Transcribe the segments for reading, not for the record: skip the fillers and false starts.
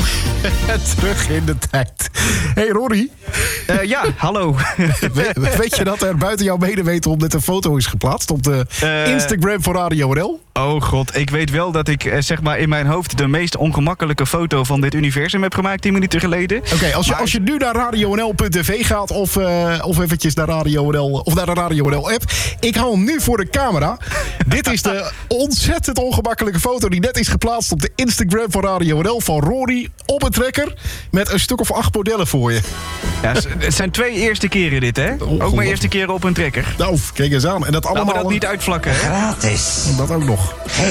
Terug in de tijd. Hey Rory. Ja, hallo. Weet je dat er buiten jouw medeweten om net een foto is geplaatst op de Instagram van Radio NL? Oh god, ik weet wel dat ik zeg maar in mijn hoofd de meest ongemakkelijke foto van dit universum heb gemaakt 10 minuten geleden. Oké, als je nu naar radionl.tv gaat of eventjes naar Radio NL of naar de Radio NL app. Ik hou hem nu voor de camera. Dit is de ontzettend ongemakkelijke foto die net is geplaatst op de Instagram van Radio NL van Rory op een trekker met een stuk of 8 modellen voor je. Ja, het zijn 2 eerste keren dit, hè? Ook mijn eerste keren op een trekker. Nou, kijk eens aan. En dat allemaal... Laten we dat niet uitvlakken, hè? Gratis. Dat ook nog.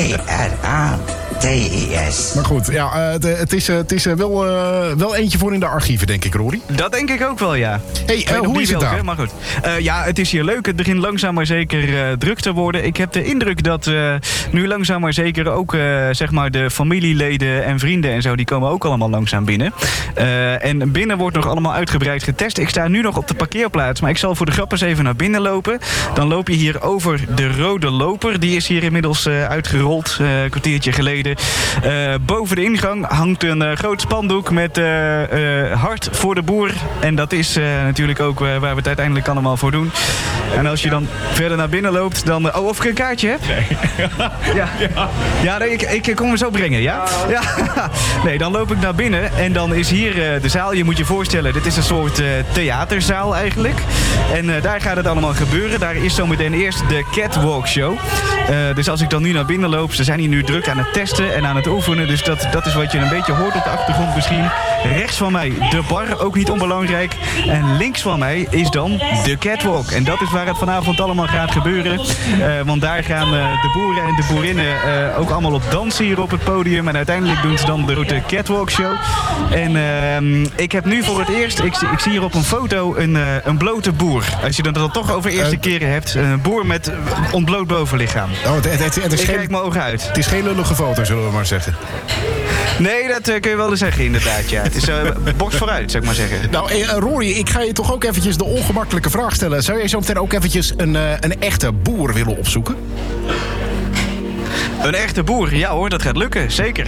GRATIS. Maar goed, ja, het is wel eentje voor in de archieven, denk ik, Rory. Dat denk ik ook wel, ja. Hey, hoe is het daar? Maar goed. Ja, het is hier leuk. Het begint langzaam maar zeker druk te worden. Ik heb de indruk dat nu langzaam maar zeker ook zeg maar de familieleden en vrienden en zo, die komen ook allemaal langzaam binnen. En binnen wordt nog allemaal uitgebreid getest. Ik sta nu nog op de parkeerplaats, maar ik zal voor de grap eens even naar binnen lopen. Dan loop je hier over de rode loper. Die is hier inmiddels uitgerold, een kwartiertje geleden. Boven de ingang hangt een groot spandoek met hart voor de boer. En dat is natuurlijk ook waar we het uiteindelijk allemaal voor doen. En als je dan verder naar binnen loopt, dan... of ik een kaartje heb? Nee. Ja, nee, ik kom hem zo brengen, ja? Ja. Nee, dan loop ik naar binnen en dan is hier de zaal. Je moet je voorstellen, dit is een soort theaterzaal eigenlijk. En daar gaat het allemaal gebeuren. Daar is zometeen eerst de Catwalk Show. Dus als ik dan nu naar binnen loop, ze zijn hier nu druk aan het testen en aan het oefenen. Dus dat is wat je een beetje hoort op de achtergrond misschien. Rechts van mij de bar, ook niet onbelangrijk. En links van mij is dan de Catwalk. En dat is waar het vanavond allemaal gaat gebeuren. Want daar gaan de boeren en de boerinnen ook allemaal op dansen hier op het podium. En uiteindelijk doen ze dan de Catwalk Show. En ik heb nu voor het eerst, ik zie hier op een foto een blote boer. Als je het dan toch over eerste keren hebt. Een boer met ontbloot bovenlichaam. Oh, het is ik kijk mijn ogen uit. Het is geen lullige foto, zullen we maar zeggen. Nee, dat kun je wel eens zeggen inderdaad, ja. Het is box vooruit, zou ik maar zeggen. Nou, Rory, ik ga je toch ook eventjes de ongemakkelijke vraag stellen. Zou jij zo meteen ook eventjes een echte boer willen opzoeken? Een echte boer? Ja hoor, dat gaat lukken, zeker.